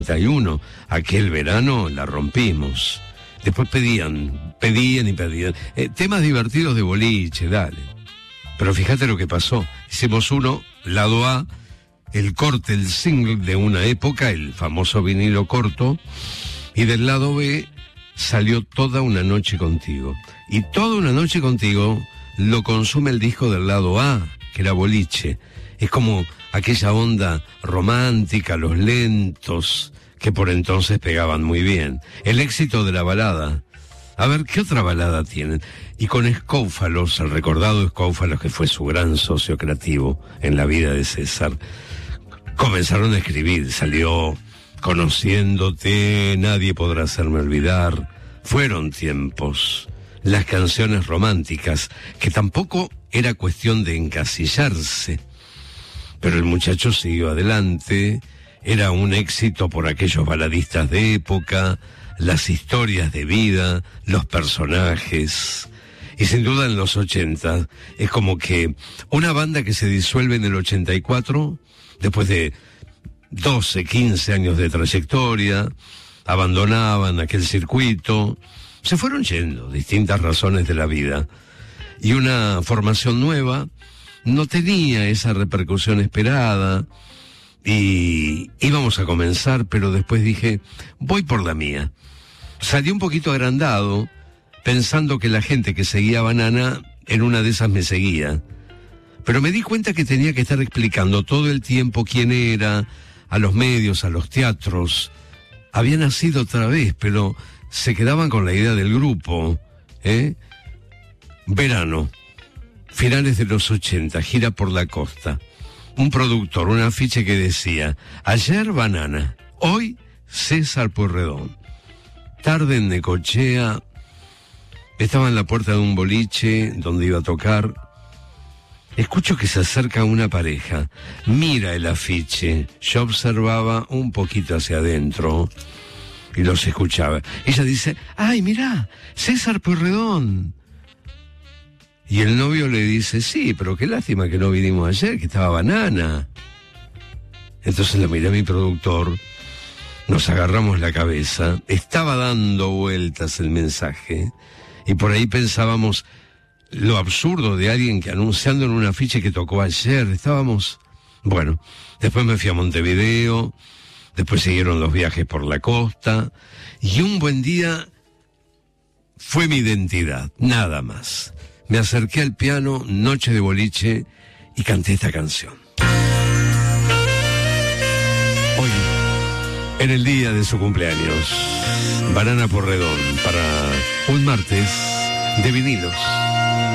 31, aquel verano la rompimos. Después pedían. Temas divertidos de boliche, dale. Pero fíjate lo que pasó. Hicimos uno, lado A, el corte, el single de una época, el famoso vinilo corto, y del lado B salió Toda una noche contigo. Y Toda una noche contigo lo consume el disco del lado A, que era boliche. Es como aquella onda romántica, los lentos, que por entonces pegaban muy bien. El éxito de la balada. A ver, ¿qué otra balada tienen? Y con Escófalos, el recordado Escófalos, que fue su gran socio creativo en la vida de César, comenzaron a escribir. Salió Conociéndote, Nadie podrá hacerme olvidar. Fueron tiempos. Las canciones románticas, que tampoco era cuestión de encasillarse. Pero el muchacho siguió adelante. Era un éxito por aquellos baladistas de época, las historias de vida, los personajes. Y sin duda en los 80 es como que una banda que se disuelve en el 84, después de 12, 15 años de trayectoria, abandonaban aquel circuito, se fueron yendo, distintas razones de la vida. Y una formación nueva no tenía esa repercusión esperada. Y íbamos a comenzar, pero después dije, voy por la mía. Salí un poquito agrandado, pensando que la gente que seguía a Banana, en una de esas me seguía. Pero me di cuenta que tenía que estar explicando todo el tiempo quién era, a los medios, a los teatros. Había nacido otra vez, pero se quedaban con la idea del grupo, ¿eh? Verano, finales de los 80, gira por la costa. Un productor, un afiche que decía, ayer Banana, hoy César Pueyrredón. Tarde en Necochea, estaba en la puerta de un boliche donde iba a tocar. Escucho que se acerca una pareja, mira el afiche, yo observaba un poquito hacia adentro y los escuchaba. Ella dice, ay, mirá, César Pueyrredón. Y el novio le dice, sí, pero qué lástima que no vinimos ayer, que estaba Banana. Entonces le miré a mi productor, nos agarramos la cabeza, estaba dando vueltas el mensaje, y por ahí pensábamos lo absurdo de alguien que anunciando en un afiche que tocó ayer, estábamos... Bueno, después me fui a Montevideo, después siguieron los viajes por la costa, y un buen día fue mi identidad, nada más. Me acerqué al piano, noche de boliche, y canté esta canción. Hoy, en el día de su cumpleaños, Banana Pueyrredón, para un martes de vinilos.